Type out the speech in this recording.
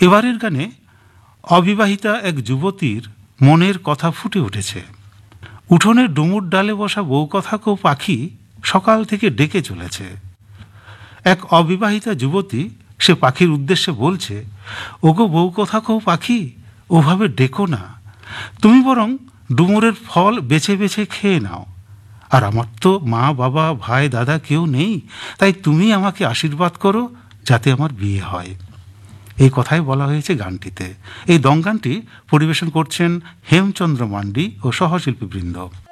এবারের গানে অবিবাহিতা এক যুবতীর মনের কথা ফুটে উঠেছে। উঠোনের ডুমুর ডালে বসা বউ কথাকেও পাখি সকাল থেকে ডেকে চলেছে। এক অবিবাহিতা যুবতী সে পাখির উদ্দেশ্যে বলছে, ওগো বউ কথাকেও পাখি, ওভাবে ডেকো না, তুমি বরং ডুমুরের ফল বেছে বেছে খেয়ে নাও। আর আমার তো মা বাবা ভাই দাদা কেউ নেই, তাই তুমি আমাকে আশীর্বাদ করো যাতে আমার বিয়ে হয়। এই কথাই বলা হয়েছে গানটিতে। এই দঙ্গানটি পরিবেশন করছেন হেমচন্দ্র মান্ডি ও সহশিল্পীবৃন্দ।